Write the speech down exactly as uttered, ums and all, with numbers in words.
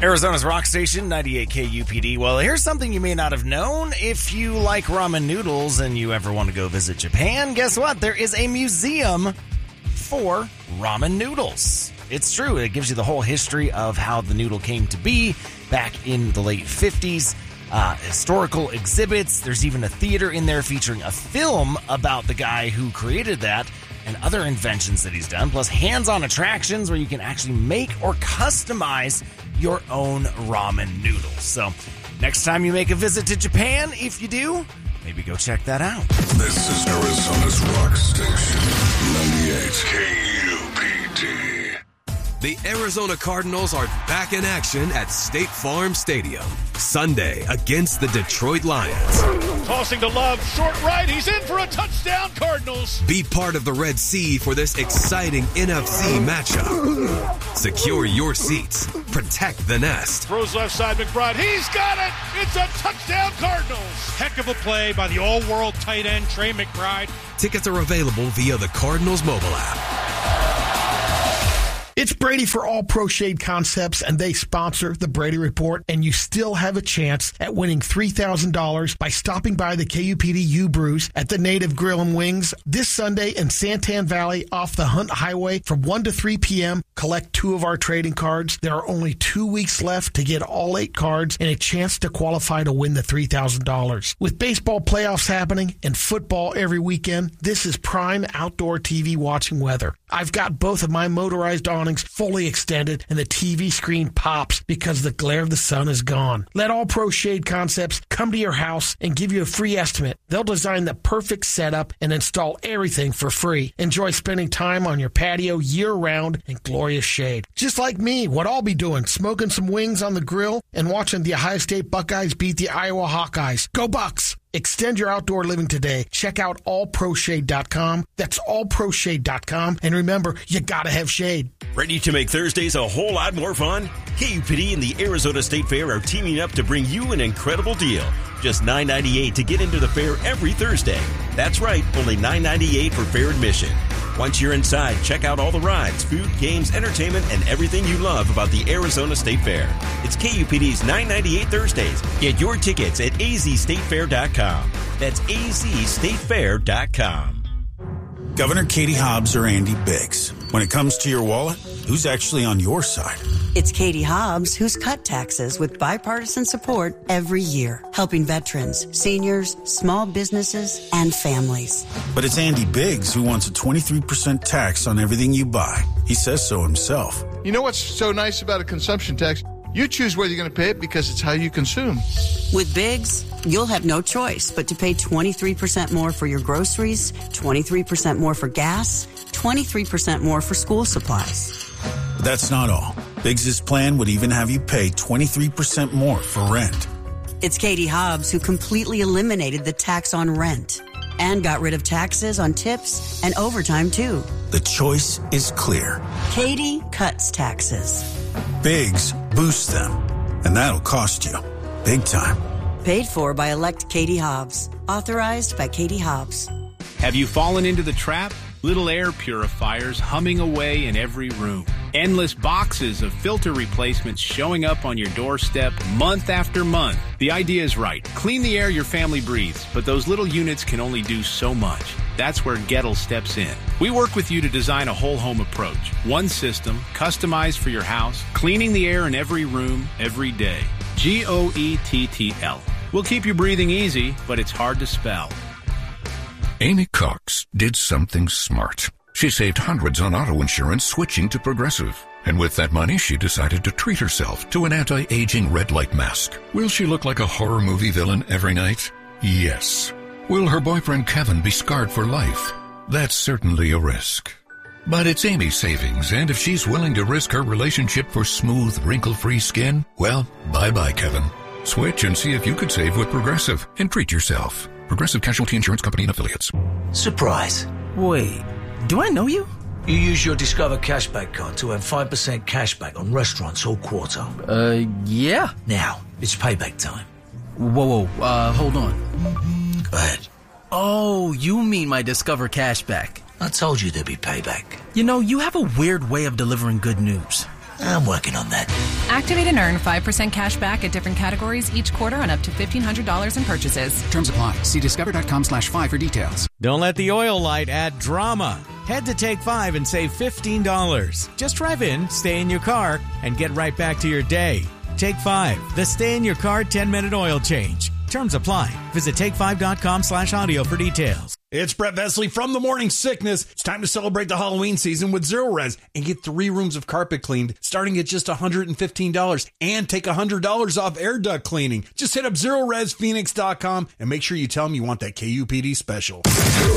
Arizona's rock station, ninety-eight K U P D. Well, here's something you may not have known. If you like ramen noodles and you ever want to go visit Japan, guess what? There is a museum for ramen noodles. It's true. It gives you the whole history of how the noodle came to be back in the late fifties. Uh, historical exhibits. There's even a theater in there featuring a film about the guy who created that and other inventions that he's done, plus hands-on attractions where you can actually make or customize your own ramen noodles. So next time you make a visit to Japan, if you do, maybe go check that out. This is Arizona's rock station, ninety-eight K U P D. The Arizona Cardinals are back in action at State Farm Stadium Sunday against the Detroit Lions. Tossing to Love, short right, he's in for a touchdown, Cardinals. Be part of the Red Sea for this exciting N F C matchup. Secure your seats. Protect the nest. Throws left side, McBride, he's got it! It's a touchdown, Cardinals. Heck of a play by the all-world tight end, Trey McBride. Tickets are available via the Cardinals mobile app. It's Brady for All Pro Shade Concepts, and they sponsor the Brady Report, and you still have a chance at winning three thousand dollars by stopping by the K U P D U-Brews at the Native Grill and Wings this Sunday in Santan Valley off the Hunt Highway from one to three p.m. Collect two of our trading cards. There are only two weeks left to get all eight cards and a chance to qualify to win the three thousand dollars. With baseball playoffs happening and football every weekend, this is prime outdoor T V watching weather. I've got both of my motorized awnings fully extended and the T V screen pops because the glare of the sun is gone. Let All Pro Shade Concepts come to your house and give you a free estimate. They'll design the perfect setup and install everything for free. Enjoy spending time on your patio year-round in glorious shade. Just like me, what I'll be doing, smoking some wings on the grill and watching the Ohio State Buckeyes beat the Iowa Hawkeyes. Go Bucks! Extend your outdoor living today. Check out all pro shade dot com. That's all pro shade dot com. And remember, you gotta have shade. Ready to make Thursdays a whole lot more fun? K U P D and the Arizona State Fair are teaming up to bring you an incredible deal. Just nine ninety-eight to get into the fair every Thursday. That's right, only nine ninety-eight for fair admission. Once you're inside, check out all the rides, food, games, entertainment, and everything you love about the Arizona State Fair. It's K U P D's nine ninety-eight Thursdays. Get your tickets at a z state fair dot com. That's a z state fair dot com. Governor Katie Hobbs or Andy Biggs. When it comes to your wallet, who's actually on your side? It's Katie Hobbs who's cut taxes with bipartisan support every year, helping veterans, seniors, small businesses, and families. But it's Andy Biggs who wants a twenty-three percent tax on everything you buy. He says so himself. You know what's so nice about a consumption tax? You choose whether you're going to pay it because it's how you consume. With Biggs, you'll have no choice but to pay twenty-three percent more for your groceries, twenty-three percent more for gas, twenty-three percent more for school supplies. But that's not all. Biggs' plan would even have you pay twenty-three percent more for rent. It's Katie Hobbs who completely eliminated the tax on rent and got rid of taxes on tips and overtime, too. The choice is clear. Katie cuts taxes. Biggs boosts them, and that'll cost you big time. Paid for by elect Katie Hobbs. Authorized by Katie Hobbs. Have you fallen into the trap? Little air purifiers humming away in every room. Endless boxes of filter replacements showing up on your doorstep month after month. The idea is right. Clean the air your family breathes, but those little units can only do so much. That's where Gettle steps in. We work with you to design a whole home approach. One system, customized for your house, cleaning the air in every room, every day. G O E T T L. We'll keep you breathing easy, but it's hard to spell. Amy Cox did something smart. She saved hundreds on auto insurance switching to Progressive. And with that money, she decided to treat herself to an anti-aging red light mask. Will she look like a horror movie villain every night? Yes. Will her boyfriend Kevin be scarred for life? That's certainly a risk. But it's Amy's savings, and if she's willing to risk her relationship for smooth, wrinkle-free skin, well, bye-bye, Kevin. Switch and see if you could save with Progressive and treat yourself. Progressive Casualty Insurance Company and Affiliates. Surprise. Wait, do I know you? You use your Discover Cashback card to earn five percent cashback on restaurants all quarter. Uh, yeah. Now, it's payback time. Whoa, whoa, uh, hold on. Go ahead. Oh, you mean my Discover Cashback. I told you there'd be payback. You know, you have a weird way of delivering good news. I'm working on that. Activate and earn five percent cash back at different categories each quarter on up to fifteen hundred dollars in purchases. Terms apply. See discover.com slash five for details. Don't let the oil light add drama. Head to Take five and save fifteen dollars. Just drive in, stay in your car, and get right back to your day. Take five, the stay in your car ten minute oil change. Terms apply. Visit take five dot com slash audio for details. It's Brett Vesley from The Morning Sickness. It's time to celebrate the Halloween season with Zero Res and get three rooms of carpet cleaned starting at just one hundred fifteen dollars and take one hundred dollars off air duct cleaning. Just hit up zero res phoenix dot com and make sure you tell them you want that K U P D special.